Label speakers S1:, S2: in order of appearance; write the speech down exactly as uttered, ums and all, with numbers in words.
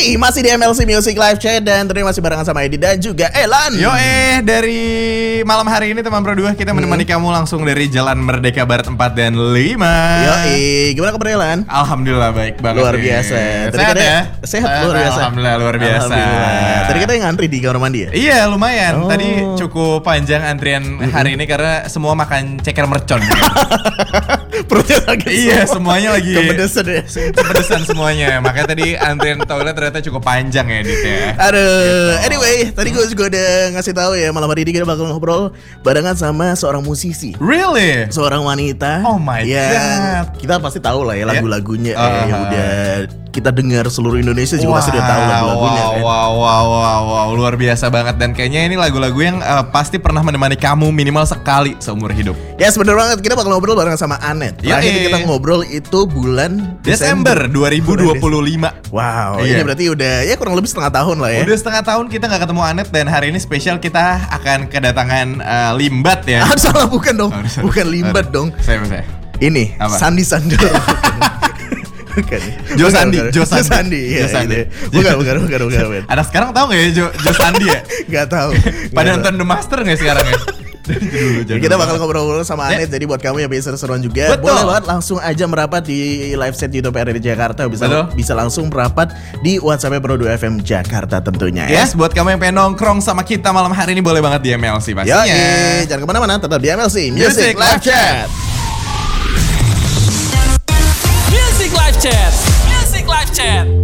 S1: Yoi, masih di M L C Music Live Chat dan ternyata masih barengan sama Edi dan juga Elan.
S2: Yo eh dari malam hari ini teman berdua kita menemani hmm. kamu langsung dari Jalan Merdeka Barat empat dan lima.
S1: Yoi, gimana kabar Elan?
S2: Alhamdulillah baik banget.
S1: Luar biasa. Tadi
S2: sehat
S1: kita,
S2: ya?
S1: Sehat luar biasa.
S2: Alhamdulillah luar biasa.
S1: Alhamdulillah. Tadi kita yang ngantri di kamar mandi ya?
S2: Iya lumayan.
S1: Oh.
S2: Tadi cukup panjang antrian mm-hmm. hari ini karena semua makan ceker mercon.
S1: Perutnya sakit.
S2: Iya semuanya lagi
S1: kepedesan ya.
S2: Kepedesan semuanya. Makanya tadi antrian toilet ternyata cukup panjang ya Dit ya.
S1: Aduh,
S2: gitu.
S1: Anyway, tadi gue juga udah ngasih tahu ya malam hari ini kita bakal ngobrol barengan sama seorang musisi.
S2: Really?
S1: Seorang wanita.
S2: Oh my
S1: ya,
S2: god.
S1: Kita pasti tahu lah ya lagu-lagunya
S2: yeah. uh-huh.
S1: eh, yang udah kita dengar seluruh Indonesia juga wow, pasti udah tahu lagu-lagunya
S2: wow,
S1: kan.
S2: Wow, wow, wow, wow, luar biasa banget dan kayaknya ini lagu-lagu yang uh, pasti pernah menemani kamu minimal sekali seumur hidup.
S1: Ya yes, bener banget, kita bakal ngobrol bareng sama Anet. Terakhir kita ngobrol itu bulan
S2: Desember dua ribu dua puluh lima.
S1: Wow,
S2: iya.
S1: Ini berarti udah ya kurang lebih setengah tahun lah ya.
S2: Udah setengah tahun kita gak ketemu Anet dan hari ini spesial kita akan kedatangan uh, Limbat ya.
S1: Ah, salah bukan dong,
S2: oh,
S1: bukan Limbat
S2: oh,
S1: dong.
S2: Saya saya.
S1: Ini
S2: apa?
S1: Sandi Sandoro. Bukan.
S2: Jo Sandi, Jo
S1: Sandi.
S2: Sandi.
S1: Jo Sandi. Bukan, bukan, bukan, bukan, bukan.
S2: Ada sekarang tahu nggak ya Jo, Jo Sandi ya?
S1: Gak tahu.
S2: Pada nonton The Master nggak sekarang ya?
S1: Dulu, kita bakal ngobrol-ngobrol sama Anet. Ya. Jadi buat kamu yang bisa seru-seruan juga,
S2: betul.
S1: boleh banget langsung aja merapat di live set YouTube R R D Jakarta. Bisa
S2: betul.
S1: bisa langsung merapat di WhatsApp Pro dua F M Jakarta tentunya.
S2: Yes, ya. Buat kamu yang pengen nongkrong sama kita malam hari ini boleh banget di M L C pastinya.
S1: Yoi, jangan kemana-mana, tetap di M L C Music, Music Live Chat.
S3: Music Live Chat. Music Live Chat.